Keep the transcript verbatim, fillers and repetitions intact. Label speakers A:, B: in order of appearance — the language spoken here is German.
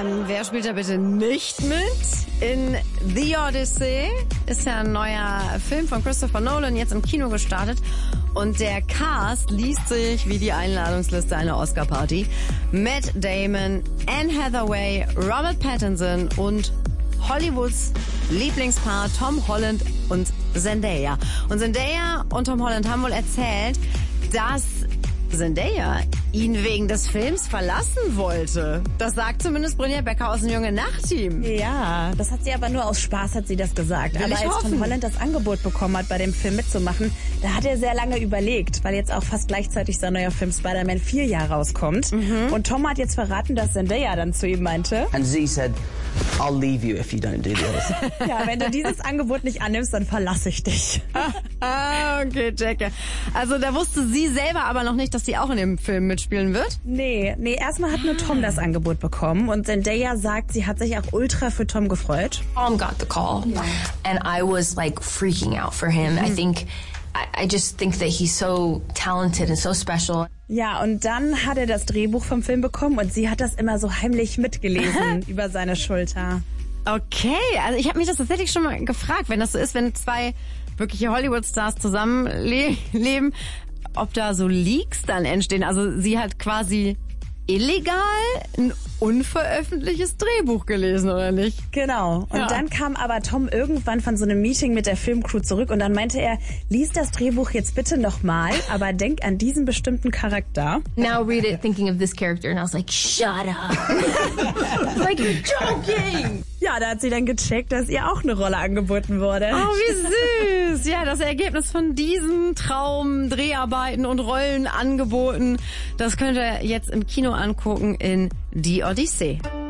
A: Ähm, wer spielt da bitte nicht mit? In The Odyssey ist ja ein neuer Film von Christopher Nolan jetzt im Kino gestartet. Und der Cast liest sich wie die Einladungsliste einer Oscar-Party. Matt Damon, Anne Hathaway, Robert Pattinson und Hollywoods Lieblingspaar Tom Holland und Zendaya. Und Zendaya und Tom Holland haben wohl erzählt, dass Zendaya ihn wegen des Films verlassen wollte. Das sagt zumindest Brynja Becker aus dem Junge Nacht-Team.
B: Ja, das hat sie aber nur aus Spaß, hat sie das gesagt.
A: Will
B: aber
A: ich
B: als
A: hoffen.
B: Tom Holland das Angebot bekommen hat, bei dem Film mitzumachen, da hat er sehr lange überlegt, weil jetzt auch fast gleichzeitig sein neuer Film Spider-Man vier ja rauskommt. Mhm. Und Tom hat jetzt verraten, dass Zendaya dann zu ihm meinte,
C: And Z said, I'll leave you if you don't do the Odyssey.
B: ja, wenn du dieses Angebot nicht annimmst, dann verlasse ich dich.
A: Ah, okay, checke. Also da wusste sie selber aber noch nicht, dass sie auch in dem Film mitspielen wird?
B: Nee, nee, erstmal hat nur Tom das Angebot bekommen und Zendaya sagt, sie hat sich auch ultra für Tom gefreut.
D: Tom got the call, yeah. And I was like freaking out for him. Mm-hmm. I think, I, I just think that he's so talented and so special.
B: Ja, und dann hat er das Drehbuch vom Film bekommen und sie hat das immer so heimlich mitgelesen über seine Schulter.
A: Okay, also ich habe mich das tatsächlich schon mal gefragt, wenn das so ist, wenn zwei wirkliche Hollywood-Stars zusammenleben, ob da so Leaks dann entstehen. Also sie hat quasi illegal ein unveröffentlichtes Drehbuch gelesen, oder nicht?
B: Genau. Und
A: ja.
B: Dann kam aber Tom irgendwann von so einem Meeting mit der Filmcrew zurück und dann meinte er, lies das Drehbuch jetzt bitte nochmal, aber denk an diesen bestimmten Charakter.
D: Now read it thinking of this character and I was like, shut up. Like, you're joking.
B: Ja, da hat sie dann gecheckt, dass ihr auch eine Rolle angeboten wurde.
A: Oh, wie süß. Ja, das Ergebnis von diesen Traum, Dreharbeiten und Rollenangeboten, das könnt ihr jetzt im Kino angucken in Die Odyssee.